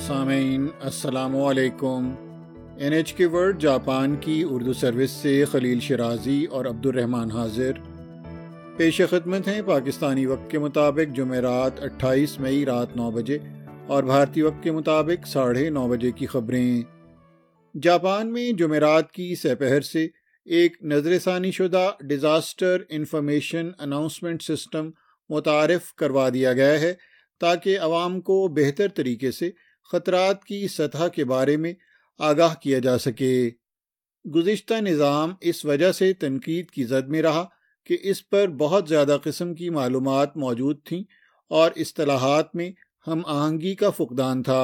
سامعین السلام علیکم۔ NHK ورلڈ جاپان کی اردو سروس سے خلیل شرازی اور عبد الرحمن حاضر پیش خدمت ہیں۔ پاکستانی وقت کے مطابق جمعرات 28 مئی رات 9 بجے اور بھارتی وقت کے مطابق 9:30 بجے کی خبریں۔ جاپان میں جمعرات کی سپہر سے ایک نظر ثانی شدہ ڈیزاسٹر انفارمیشن اناؤنسمنٹ سسٹم متعارف کروا دیا گیا ہے تاکہ عوام کو بہتر طریقے سے خطرات کی سطح کے بارے میں آگاہ کیا جا سکے۔ گزشتہ نظام اس وجہ سے تنقید کی زد میں رہا کہ اس پر بہت زیادہ قسم کی معلومات موجود تھیں اور اصطلاحات میں ہم آہنگی کا فقدان تھا۔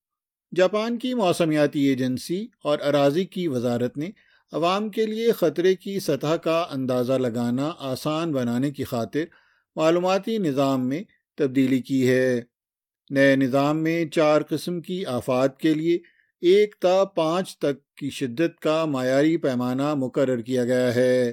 جاپان کی موسمیاتی ایجنسی اور اراضی کی وزارت نے عوام کے لیے خطرے کی سطح کا اندازہ لگانا آسان بنانے کی خاطر معلوماتی نظام میں تبدیلی کی ہے۔ نئے نظام میں 4 قسم کی آفات کے لیے 1 تا 5 تک کی شدت کا معیاری پیمانہ مقرر کیا گیا ہے۔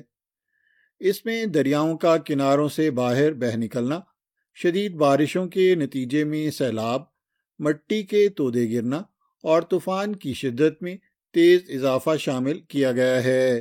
اس میں دریاؤں کا کناروں سے باہر بہہ نکلنا، شدید بارشوں کے نتیجے میں سیلاب، مٹی کے تودے گرنا اور طوفان کی شدت میں تیز اضافہ شامل کیا گیا ہے۔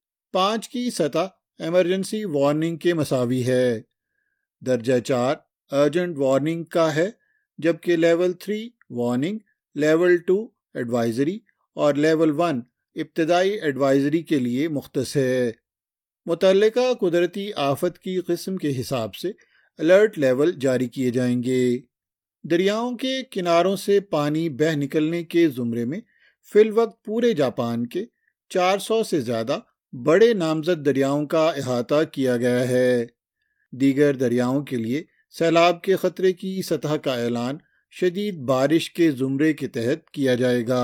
5 کی سطح ایمرجنسی وارننگ کے مساوی ہے۔ درجہ 4 ارجنٹ وارننگ کا ہے، جبکہ لیول 3 وارننگ، لیول 2 ایڈوائزری اور لیول 1 ابتدائی ایڈوائزری کے لیے مختص ہے۔ متعلقہ قدرتی آفت کی قسم کے حساب سے الرٹ لیول جاری کیے جائیں گے۔ دریاؤں کے کناروں سے پانی بہہ نکلنے کے زمرے میں فی الوقت پورے جاپان کے 400 سے زیادہ بڑے نامزد دریاؤں کا احاطہ کیا گیا ہے۔ دیگر دریاؤں کے لیے سیلاب کے خطرے کی سطح کا اعلان شدید بارش کے زمرے کے تحت کیا جائے گا۔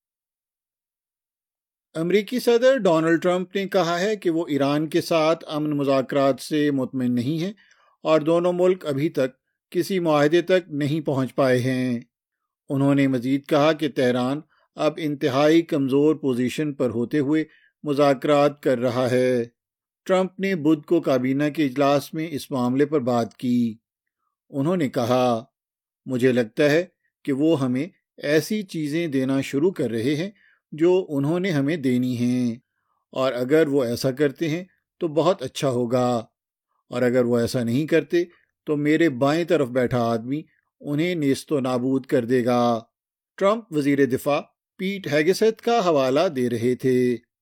امریکی صدر ڈونلڈ ٹرمپ نے کہا ہے کہ وہ ایران کے ساتھ امن مذاکرات سے مطمئن نہیں ہیں اور دونوں ملک ابھی تک کسی معاہدے تک نہیں پہنچ پائے ہیں۔ انہوں نے مزید کہا کہ تہران اب انتہائی کمزور پوزیشن پر ہوتے ہوئے مذاکرات کر رہا ہے۔ ٹرمپ نے بدھ کو کابینہ کے اجلاس میں اس معاملے پر بات کی۔ انہوں نے کہا، مجھے لگتا ہے کہ وہ ہمیں ایسی چیزیں دینا شروع کر رہے ہیں جو انہوں نے ہمیں دینی ہیں، اور اگر وہ ایسا کرتے ہیں تو بہت اچھا ہوگا، اور اگر وہ ایسا نہیں کرتے تو میرے بائیں طرف بیٹھا آدمی انہیں نیست و نابود کر دے گا۔ ٹرمپ وزیر دفاع پیٹ ہیگسیت کا حوالہ دے رہے تھے۔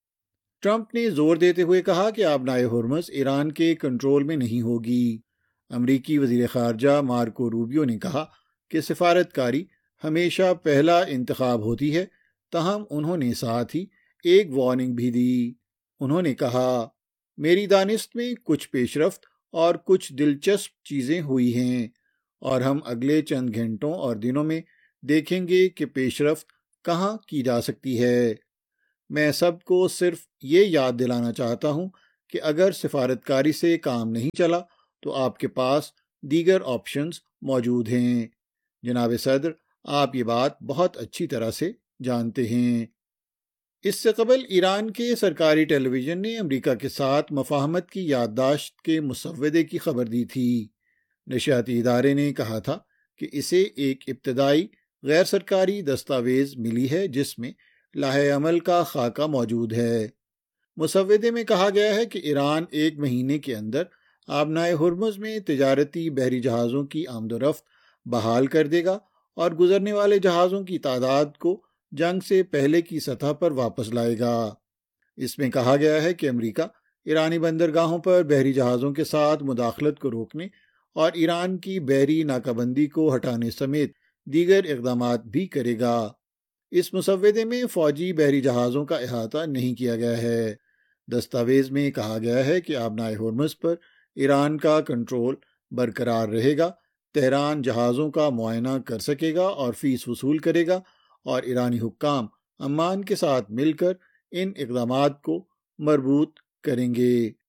ٹرمپ نے زور دیتے ہوئے کہا کہ آبنائے ہرمز ایران کے کنٹرول میں نہیں ہوگی۔ امریکی وزیر خارجہ مارکو روبیو نے کہا کہ سفارتکاری ہمیشہ پہلا انتخاب ہوتی ہے، تاہم انہوں نے ساتھ ہی ایک وارننگ بھی دی۔ انہوں نے کہا، میری دانست میں کچھ پیش رفت اور کچھ دلچسپ چیزیں ہوئی ہیں، اور ہم اگلے چند گھنٹوں اور دنوں میں دیکھیں گے کہ پیش رفت کہاں کی جا سکتی ہے۔ میں سب کو صرف یہ یاد دلانا چاہتا ہوں کہ اگر سفارتکاری سے کام نہیں چلا تو آپ کے پاس دیگر آپشنز موجود ہیں۔ جناب صدر، آپ یہ بات بہت اچھی طرح سے جانتے ہیں۔ اس سے قبل ایران کے سرکاری ٹیلی ویژن نے امریکہ کے ساتھ مفاہمت کی یادداشت کے مسودے کی خبر دی تھی۔ نشریاتی ادارے نے کہا تھا کہ اسے ایک ابتدائی غیر سرکاری دستاویز ملی ہے جس میں لائحہ عمل کا خاکہ موجود ہے۔ مسودے میں کہا گیا ہے کہ ایران 1 مہینے کے اندر آبنائے ہرمز میں تجارتی بحری جہازوں کی آمد و رفت بحال کر دے گا اور گزرنے والے جہازوں کی تعداد کو جنگ سے پہلے کی سطح پر واپس لائے گا۔ اس میں کہا گیا ہے کہ امریکہ ایرانی بندرگاہوں پر بحری جہازوں کے ساتھ مداخلت کو روکنے اور ایران کی بحری ناکہ بندی کو ہٹانے سمیت دیگر اقدامات بھی کرے گا۔ اس مسودے میں فوجی بحری جہازوں کا احاطہ نہیں کیا گیا ہے۔ دستاویز میں کہا گیا ہے کہ آبنائے ہرمز پر ایران کا کنٹرول برقرار رہے گا، تہران جہازوں کا معائنہ کر سکے گا اور فیس وصول کرے گا، اور ایرانی حکام عمان کے ساتھ مل کر ان اقدامات کو مربوط کریں گے۔